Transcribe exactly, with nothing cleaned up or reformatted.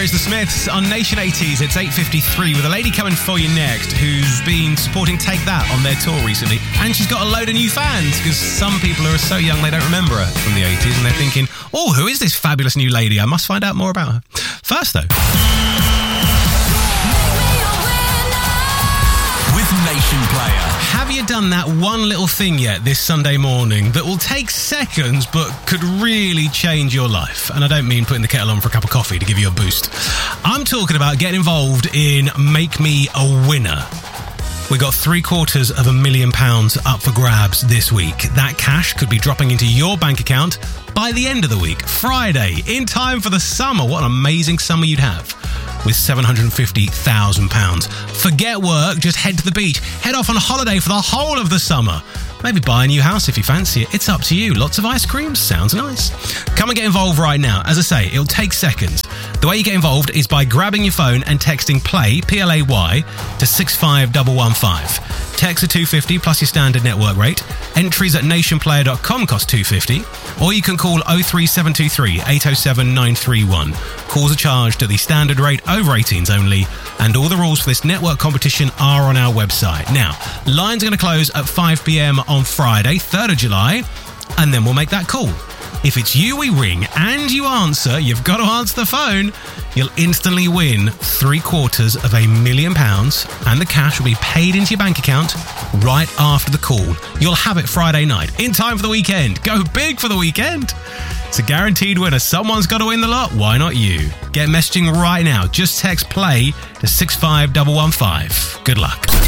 is The Smiths on Nation eighties. It's eight fifty-three with a lady coming for you next who's been supporting Take That on their tour recently. And she's got a load of new fans because some people are so young they don't remember her from the eighties and they're thinking, oh, who is this fabulous new lady? I must find out more about her. First, though... Nation Player. Have you done that one little thing yet this Sunday morning that will take seconds but could really change your life? And I don't mean putting the kettle on for a cup of coffee to give you a boost. I'm talking about getting involved in Make Me a Winner. We got three quarters of a million pounds up for grabs this week. That cash could be dropping into your bank account by the end of the week, Friday, in time for the summer. What an amazing summer you'd have with seven hundred fifty thousand pounds. Forget work, just head to the beach. Head off on holiday for the whole of the summer. Maybe buy a new house if you fancy it. It's up to you. Lots of ice cream. Sounds nice. Come and get involved right now. As I say, it'll take seconds. The way you get involved is by grabbing your phone and texting PLAY, P L A Y, to six five one one five. Text are two hundred fifty plus your standard network rate. Entries at nation player dot com cost two hundred fifty. Or you can call oh three seven two three, eight oh seven, nine three one. Calls are charged at the standard rate, over eighteens only. And all the rules for this network competition are on our website. Now, lines are going to close at five p.m. on Friday, third of July. And then we'll make that call. If it's you we ring and you answer, you've got to answer the phone, you'll instantly win three quarters of a million pounds and the cash will be paid into your bank account right after the call. You'll have it Friday night, in time for the weekend. Go big for the weekend. It's a guaranteed winner. Someone's got to win the lot. Why not you? Get messaging right now. Just text PLAY to six five one one five. Good luck.